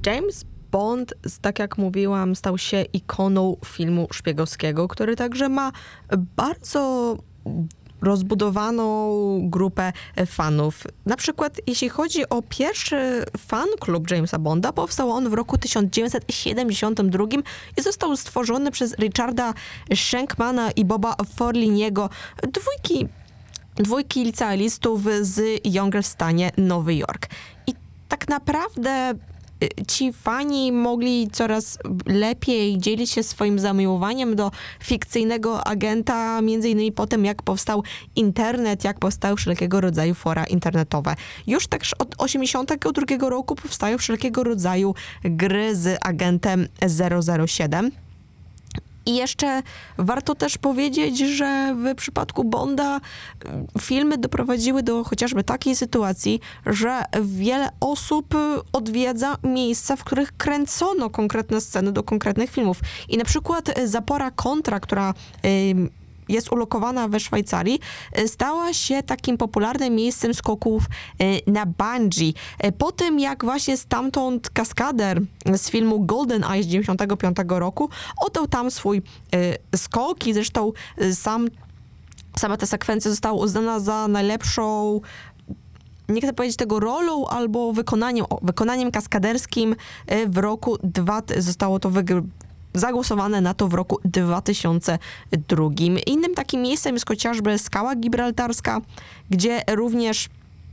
James Bond, tak jak mówiłam, stał się ikoną filmu szpiegowskiego, który także ma bardzo rozbudowaną grupę fanów. Na przykład, jeśli chodzi o pierwszy fan klub Jamesa Bonda, powstał on w roku 1972 i został stworzony przez Richarda Shankmana i Boba Forliniego, dwójki licealistów z Younger w stanie Nowy Jork. I tak naprawdę ci fani mogli coraz lepiej dzielić się swoim zamiłowaniem do fikcyjnego agenta, między innymi po tym, jak powstał internet, jak powstały wszelkiego rodzaju fora internetowe. Już tak od 1982 roku powstają wszelkiego rodzaju gry z agentem 007. I jeszcze warto też powiedzieć, że w przypadku Bonda filmy doprowadziły do chociażby takiej sytuacji, że wiele osób odwiedza miejsca, w których kręcono konkretne sceny do konkretnych filmów. I na przykład zapora Contra, która jest ulokowana we Szwajcarii, stała się takim popularnym miejscem skoków na bungee. Po tym, jak właśnie stamtąd kaskader z filmu Golden Eye z 95 roku oddał tam swój skok i zresztą sama ta sekwencja została uznana za najlepszą, nie chcę powiedzieć tego rolą, albo wykonaniem kaskaderskim w roku zostało to zagłosowane na to w roku 2002. Innym takim miejscem jest chociażby Skała Gibraltarska, gdzie również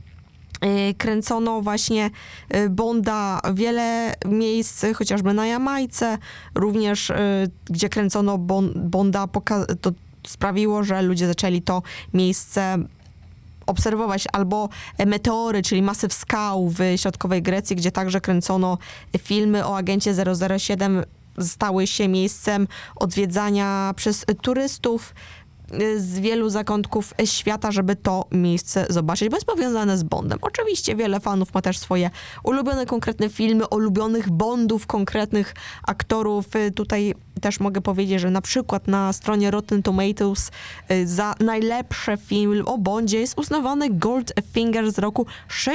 kręcono właśnie Bonda, wiele miejsc, chociażby na Jamajce, również gdzie kręcono Bonda, to sprawiło, że ludzie zaczęli to miejsce obserwować, albo meteory, czyli masyw skał w środkowej Grecji, gdzie także kręcono filmy o agencie 007, stały się miejscem odwiedzania przez turystów z wielu zakątków świata, żeby to miejsce zobaczyć, bo jest powiązane z Bondem. Oczywiście wiele fanów ma też swoje ulubione konkretne filmy, ulubionych Bondów, konkretnych aktorów. Tutaj też mogę powiedzieć, że na przykład na stronie Rotten Tomatoes za najlepszy film o Bondzie jest uznawany Goldfinger z roku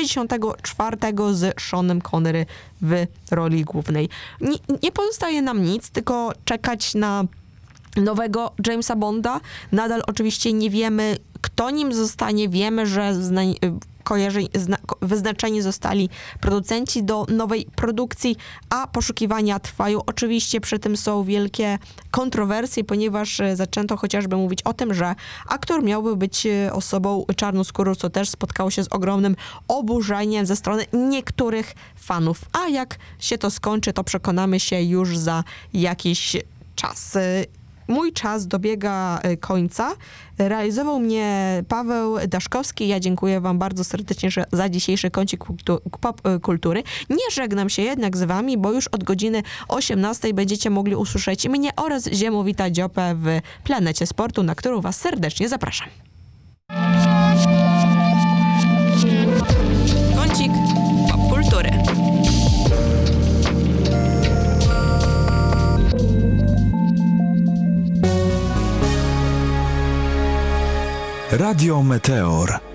64 z Seanem Connery w roli głównej. Nie pozostaje nam nic, tylko czekać na nowego Jamesa Bonda. Nadal oczywiście nie wiemy, kto nim zostanie. Wiemy, że wyznaczeni zostali producenci do nowej produkcji, a poszukiwania trwają. Oczywiście przy tym są wielkie kontrowersje, ponieważ zaczęto chociażby mówić o tym, że aktor miałby być osobą czarnoskórą, co też spotkało się z ogromnym oburzeniem ze strony niektórych fanów. A jak się to skończy, to przekonamy się już za jakiś czas. Mój czas dobiega końca. Realizował mnie Paweł Daszkowski. Ja dziękuję wam bardzo serdecznie za dzisiejszy kącik pop kultury. Nie żegnam się jednak z wami, bo już od godziny 18 będziecie mogli usłyszeć mnie oraz Ziemowita Dziopę w Planecie Sportu, na którą was serdecznie zapraszam. Kącik pop kultury. Radio Meteor.